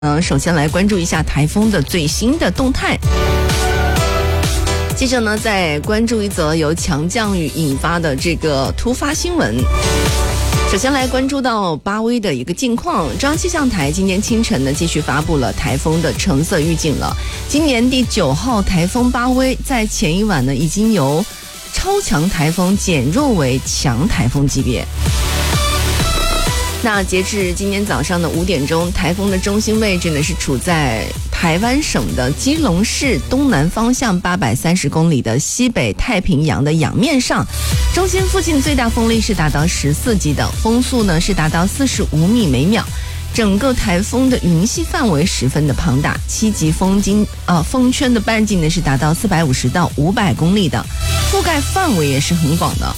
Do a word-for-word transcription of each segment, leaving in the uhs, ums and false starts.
嗯，首先来关注一下台风的最新的动态。接着呢，再关注一则由强降雨引发的这个突发新闻。首先来关注到巴威的一个近况，中央气象台今天清晨呢继续发布了台风的橙色预警了。今年第九号台风巴威在前一晚呢已经由超强台风减弱为强台风级别。那截至今天早上的五点钟，台风的中心位置呢是处在台湾省的基隆市东南方向八百三十公里的西北太平洋的洋面上，中心附近最大风力是达到十四级的，风速呢是达到四十五米每秒。整个台风的云系范围十分的庞大，七级风经呃风圈的半径呢是达到四百五十到五百公里的，覆盖范围也是很广的。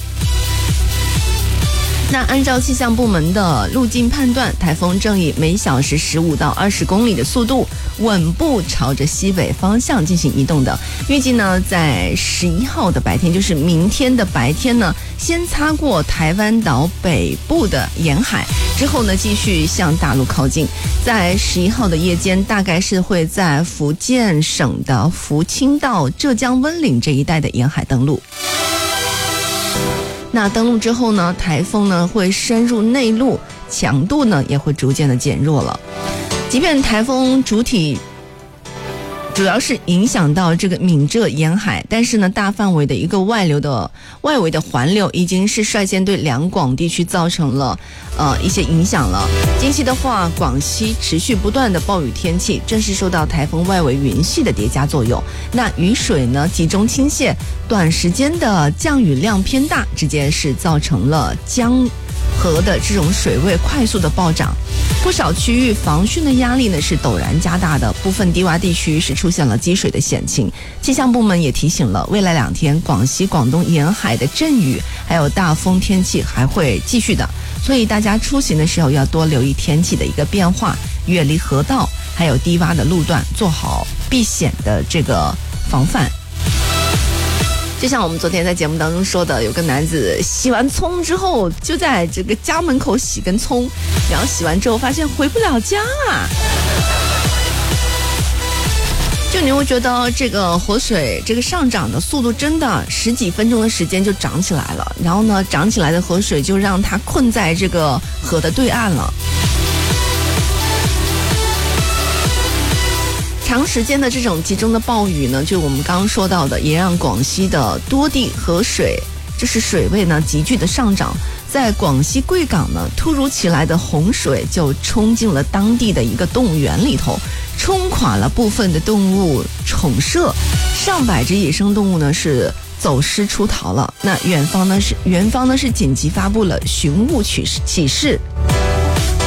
那按照气象部门的路径判断，台风正以每小时十五到二十公里的速度稳步朝着西北方向进行移动的。预计呢，在十一号的白天，就是明天的白天呢，先擦过台湾岛北部的沿海，之后呢，继续向大陆靠近。在十一号的夜间，大概是会在福建省的福清到浙江温岭这一带的沿海登陆。那登陆之后呢，台风呢会深入内陆，强度呢也会逐渐的减弱了。即便台风主体主要是影响到这个闽浙沿海，但是呢，大范围的一个外流的外围的环流已经是率先对两广地区造成了呃一些影响了。近期的话，广西持续不断的暴雨天气，正是受到台风外围云系的叠加作用。那雨水呢集中倾泻，短时间的降雨量偏大，直接是造成了江河的这种水位快速的暴涨，不少区域防汛的压力呢是陡然加大的，部分低洼地区是出现了积水的险情。气象部门也提醒了，未来两天广西、广东沿海的阵雨还有大风天气还会继续的，所以大家出行的时候要多留意天气的一个变化，远离河道还有低洼的路段，做好避险的这个防范。就像我们昨天在节目当中说的，有个男子洗完葱之后就在这个家门口洗根葱，然后洗完之后发现回不了家啊。就你会觉得这个河水这个上涨的速度真的十几分钟的时间就涨起来了，然后呢涨起来的河水就让它困在这个河的对岸了。长时间的这种集中的暴雨呢，就我们刚刚说到的，也让广西的多地河水就是水位呢急剧的上涨。在广西贵港呢，突如其来的洪水就冲进了当地的一个动物园里头，冲垮了部分的动物宠舍，上百只野生动物呢是走失出逃了。那远方呢是园方呢是紧急发布了寻物启启事。